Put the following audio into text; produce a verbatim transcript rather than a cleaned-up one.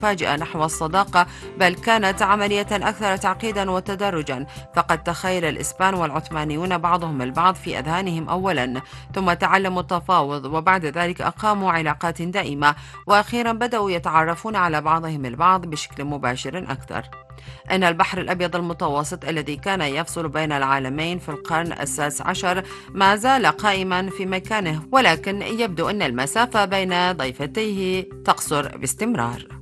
مفاجئة نحو الصداقة، بل كانت عملية أكثر تعقيدا وتدرجا. فقد تخيل الإسبان والعثمانيون بعضهم البعض في أذهانهم أولا، ثم تعلموا التفاوض، وبعد ذلك أقاموا علاقات دائمة، وأخيرا بدأوا يتعرفون على بعضهم البعض بشكل مباشر أكثر. إن البحر الأبيض المتوسط الذي كان يفصل بين العالمين في القرن السادس عشر ما زال قائما في مكانه، ولكن يبدو أن المسافة بين ضيفتيه تقصر باستمرار.